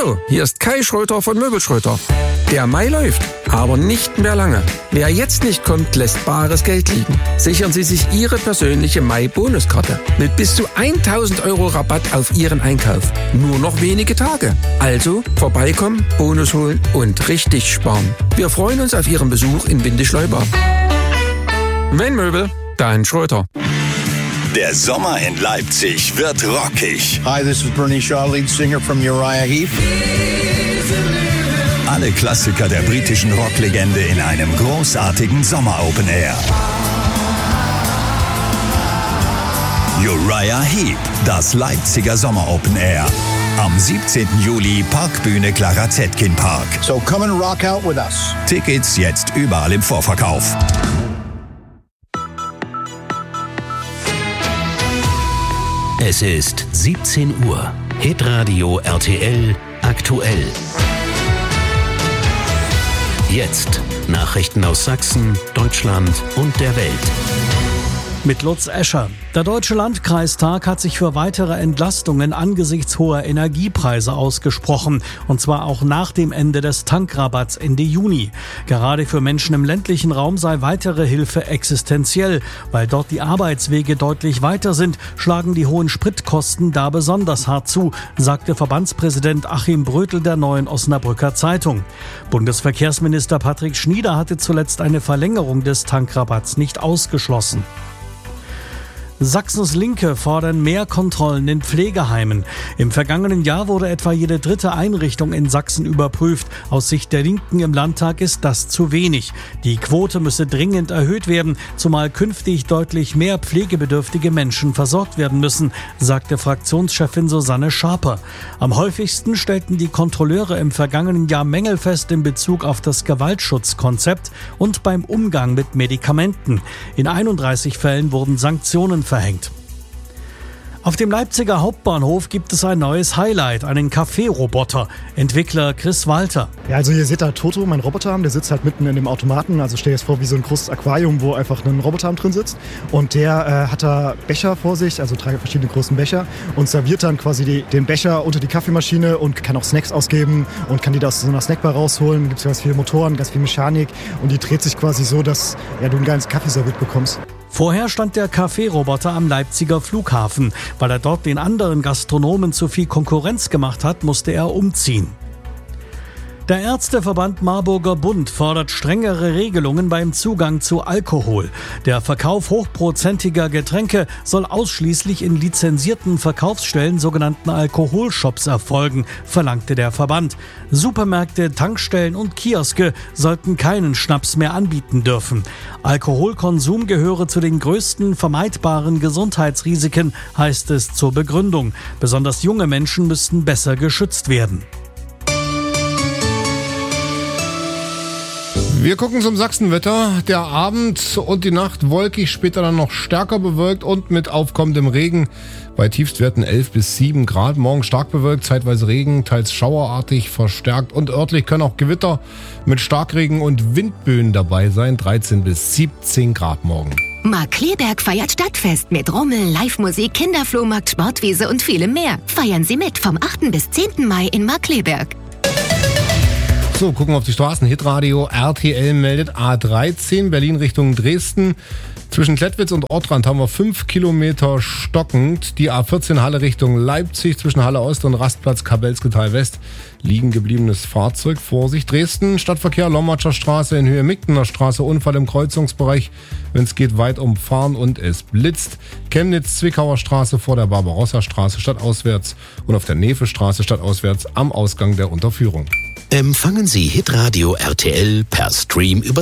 Hallo, hier ist Kai Schröter von Möbelschröter. Der Mai läuft, aber nicht mehr lange. Wer jetzt nicht kommt, lässt bares Geld liegen. Sichern Sie sich Ihre persönliche Mai-Bonuskarte mit bis zu 1.000 € Rabatt auf Ihren Einkauf. Nur noch wenige Tage. Also vorbeikommen, Bonus holen und richtig sparen. Wir freuen uns auf Ihren Besuch in Windischleuba. Wenn Möbel, dann Schröter. Der Sommer in Leipzig wird rockig. Hi, this is Bernie Shaw, lead singer from Uriah Heep. Alle Klassiker der britischen Rocklegende in einem großartigen Sommer-Open Air. Uriah Heep, das Leipziger Sommer-Open Air. Am 17. Juli Parkbühne Clara Zetkin Park. So come and rock out with us. Tickets jetzt überall im Vorverkauf. Es ist 17 Uhr. Hitradio RTL aktuell. Jetzt Nachrichten aus Sachsen, Deutschland und der Welt. Mit Lutz Escher. Der Deutsche Landkreistag hat sich für weitere Entlastungen angesichts hoher Energiepreise ausgesprochen. Und zwar auch nach dem Ende des Tankrabatts Ende Juni. Gerade für Menschen im ländlichen Raum sei weitere Hilfe existenziell. Weil dort die Arbeitswege deutlich weiter sind, schlagen die hohen Spritkosten da besonders hart zu, sagte Verbandspräsident Achim Brötel der Neuen Osnabrücker Zeitung. Bundesverkehrsminister Patrick Schnieder hatte zuletzt eine Verlängerung des Tankrabatts nicht ausgeschlossen. Sachsens Linke fordern mehr Kontrollen in Pflegeheimen. Im vergangenen Jahr wurde etwa jede dritte Einrichtung in Sachsen überprüft. Aus Sicht der Linken im Landtag ist das zu wenig. Die Quote müsse dringend erhöht werden, zumal künftig deutlich mehr pflegebedürftige Menschen versorgt werden müssen, sagte Fraktionschefin Susanne Schaper. Am häufigsten stellten die Kontrolleure im vergangenen Jahr Mängel fest in Bezug auf das Gewaltschutzkonzept und beim Umgang mit Medikamenten. In 31 Fällen wurden Sanktionen verhängt. Auf dem Leipziger Hauptbahnhof gibt es ein neues Highlight, einen Kaffeeroboter. Entwickler Chris Walter. Ja, also hier seht ihr Toto, mein Roboterarm, der sitzt halt mitten in dem Automaten. Also stell dir das vor wie so ein großes Aquarium, wo einfach ein Roboterarm drin sitzt. Und der hat da Becher vor sich, also 3 verschiedene großen Becher und serviert dann quasi den Becher unter die Kaffeemaschine und kann auch Snacks ausgeben und kann die da aus so einer Snackbar rausholen. Da gibt es ganz viele Motoren, ganz viel Mechanik und die dreht sich quasi so, dass du einen geilen Kaffee serviert bekommst. Vorher stand der Kaffeeroboter am Leipziger Flughafen. Weil er dort den anderen Gastronomen zu viel Konkurrenz gemacht hat, musste er umziehen. Der Ärzteverband Marburger Bund fordert strengere Regelungen beim Zugang zu Alkohol. Der Verkauf hochprozentiger Getränke soll ausschließlich in lizenzierten Verkaufsstellen, sogenannten Alkoholshops, erfolgen, verlangte der Verband. Supermärkte, Tankstellen und Kioske sollten keinen Schnaps mehr anbieten dürfen. Alkoholkonsum gehöre zu den größten vermeidbaren Gesundheitsrisiken, heißt es zur Begründung. Besonders junge Menschen müssten besser geschützt werden. Wir gucken zum Sachsenwetter. Der Abend und die Nacht wolkig, später dann noch stärker bewölkt und mit aufkommendem Regen. Bei Tiefstwerten 11 bis 7 Grad. Morgen stark bewölkt, zeitweise Regen, teils schauerartig, verstärkt und örtlich können auch Gewitter mit Starkregen und Windböen dabei sein. 13 bis 17 Grad morgen. Markkleeberg feiert Stadtfest mit Rummel, Live-Musik, Kinderflohmarkt, Sportwiese und vielem mehr. Feiern Sie mit vom 8. bis 10. Mai in Markkleeberg. So, gucken wir auf die Straßen. Hitradio RTL meldet A13 Berlin Richtung Dresden. Zwischen Klettwitz und Ortrand haben wir 5 Kilometer stockend. Die A14 Halle Richtung Leipzig zwischen Halle Ost und Rastplatz Kabelsketal West. Liegen gebliebenes Fahrzeug. Vorsicht Dresden. Stadtverkehr Lommatscher Straße in Höhe Migdener Straße. Unfall im Kreuzungsbereich. Wenn es geht, weit umfahren und es blitzt. Chemnitz Zwickauer Straße vor der Barbarossa Straße stadtauswärts. Und auf der Nefe-Straße stadtauswärts am Ausgang der Unterführung. Empfangen Sie Hitradio RTL per Stream über